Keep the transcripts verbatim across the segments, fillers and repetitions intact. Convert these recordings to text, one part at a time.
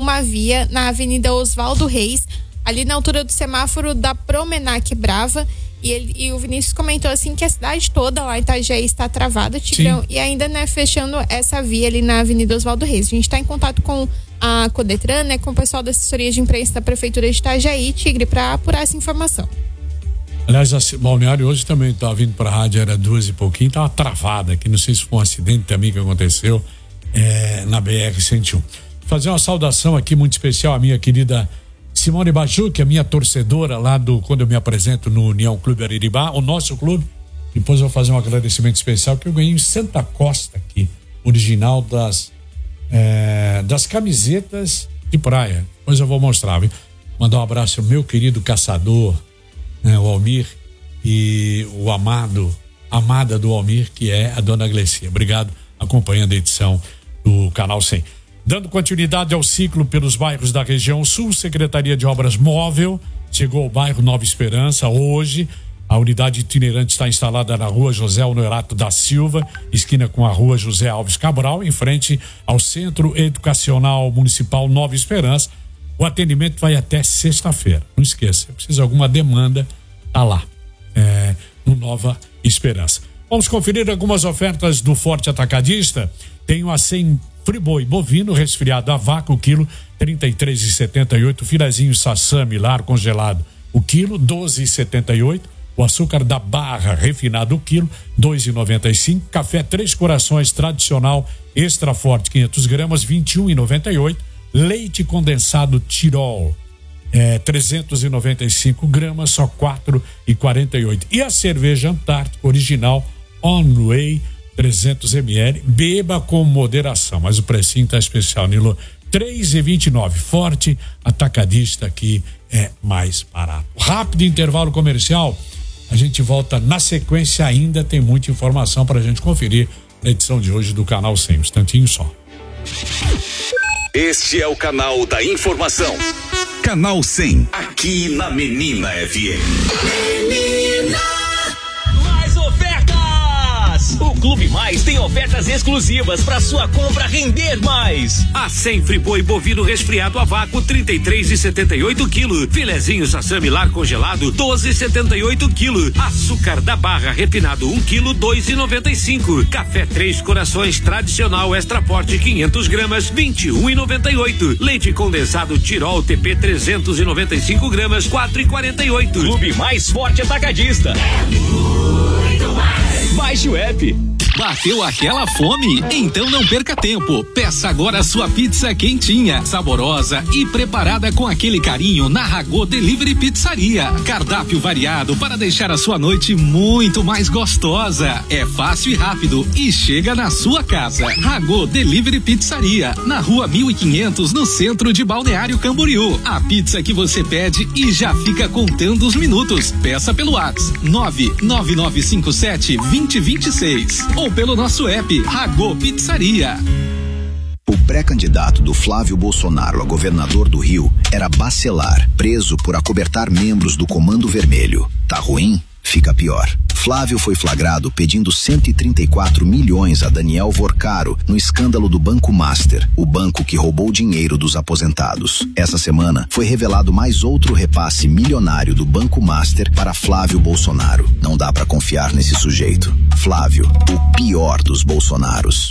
uma via na Avenida Oswaldo Reis, ali na altura do semáforo da Promenac Brava. E, ele, e o Vinícius comentou assim que a cidade toda lá em Itajaí está travada, Tigrão, e ainda, né, fechando essa via ali na Avenida Oswaldo Reis. A gente está em contato com a Codetran, né, com o pessoal da assessoria de imprensa da Prefeitura de Itajaí, Tigre, para apurar essa informação. Aliás, a Balneário hoje também estava vindo para a rádio, era duas e pouquinho, estava travada aqui, não sei se foi um acidente também que aconteceu é, na B R cento e um. Fazer uma saudação aqui muito especial à minha querida Simone Baju, que é minha torcedora lá do, quando eu me apresento no União Clube Ariribá, o nosso clube. Depois eu vou fazer um agradecimento especial que eu ganhei em Santa Costa aqui, original das é, das camisetas de praia. Depois eu vou mostrar, viu? Mandar um abraço ao meu querido caçador, né, o Almir, e o amado, amada do Almir, que é a dona Glecia. Obrigado, acompanhando a edição do Canal cem. Dando continuidade ao ciclo pelos bairros da região sul, Secretaria de Obras Móvel chegou ao bairro Nova Esperança hoje. A unidade itinerante está instalada na rua José Honorato da Silva, esquina com a rua José Alves Cabral, em frente ao Centro Educacional Municipal Nova Esperança. O atendimento vai até sexta-feira. Não esqueça, se precisa de alguma demanda, tá lá, é, no Nova Esperança. Vamos conferir algumas ofertas do Forte Atacadista. Tem o cem Friboi bovino resfriado a vácuo, o quilo trinta e três reais e setenta e oito centavos, filezinho sassami lar congelado, o quilo doze reais e setenta e oito centavos, o açúcar da Barra refinado, o quilo dois reais e noventa e cinco centavos, café Três Corações tradicional extra forte quinhentas gramas, vinte e um reais e noventa e oito centavos, leite condensado Tirol é, trezentos e noventa e cinco gramas, só quatro reais e quarenta e oito centavos, e a cerveja Antártica original On Way trezentos mililitros, beba com moderação, mas o precinho tá especial, Nilo, três reais e vinte e nove centavos, Forte Atacadista aqui é mais barato. Rápido intervalo comercial, a gente volta na sequência, ainda tem muita informação pra gente conferir na edição de hoje do Canal cem, um instantinho só. Este é o canal da informação. Canal cem, aqui na Menina F M. Menina! Mais ofertas! O Clube Mais tem ofertas exclusivas para sua compra render mais. A cem Friboi bovino resfriado a vácuo trinta e três reais e setenta e oito centavos, filezinho sassami lar congelado doze reais e setenta e oito centavos, açúcar da Barra refinado um quilo dois reais e noventa e cinco centavos, café Três Corações tradicional extra forte quinhentas gramas vinte e um reais e noventa e oito centavos, leite condensado Tirol T P trezentos e noventa e cinco gramas quatro reais e quarenta e oito centavos. Clube Mais Forte Atacadista. É muito mais. Baixe o app. Bateu aquela fome? Então não perca tempo. Peça agora a sua pizza quentinha, saborosa e preparada com aquele carinho na Ragô Delivery Pizzaria. Cardápio variado para deixar a sua noite muito mais gostosa. É fácil e rápido e chega na sua casa. Ragô Delivery Pizzaria, na rua mil e quinhentos, no centro de Balneário Camboriú. A pizza que você pede e já fica contando os minutos. Peça pelo WhatsApp nove nove nove cinco sete dois zero dois seis ou pelo nosso app Ragô Pizzaria. O pré-candidato do Flávio Bolsonaro a governador do Rio era Bacelar, preso por acobertar membros do Comando Vermelho. Tá ruim? Fica pior. Flávio foi flagrado pedindo cento e trinta e quatro milhões a Daniel Vorcaro no escândalo do Banco Master, o banco que roubou dinheiro dos aposentados. Essa semana foi revelado mais outro repasse milionário do Banco Master para Flávio Bolsonaro. Não dá pra confiar nesse sujeito. Flávio, o pior dos Bolsonaros.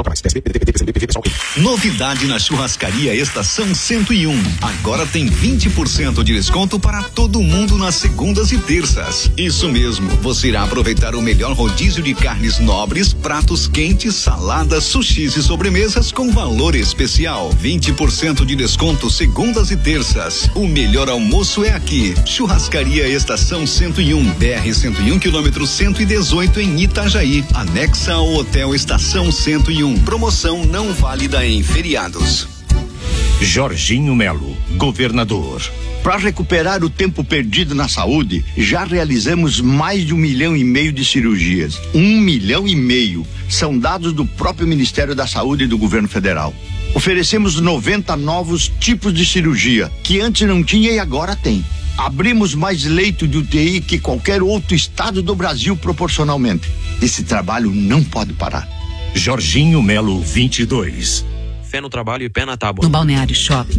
Novidade na churrascaria Estação cento e um. Agora tem vinte por cento de desconto para todo mundo nas segundas e terças. Isso mesmo, você irá aproveitar o melhor rodízio de carnes nobres, pratos quentes, saladas, sushis e sobremesas com valor especial. vinte por cento de desconto segundas e terças. O melhor almoço é aqui. Churrascaria Estação cento e um, B R cento e um, quilômetro cento e dezoito em Itajaí, anexa ao Hotel Estação cento e um. Promoção não válida em feriados. Jorginho Melo, governador. Para recuperar o tempo perdido na saúde, já realizamos mais de um milhão e meio de cirurgias. Um milhão e meio. São dados do próprio Ministério da Saúde e do Governo Federal. Oferecemos noventa novos tipos de cirurgia, que antes não tinha e agora tem. Abrimos mais leito de U T I que qualquer outro estado do Brasil proporcionalmente. Esse trabalho não pode parar. Jorginho Melo, vinte e dois. Fé no trabalho e pé na tábua. No Balneário Shopping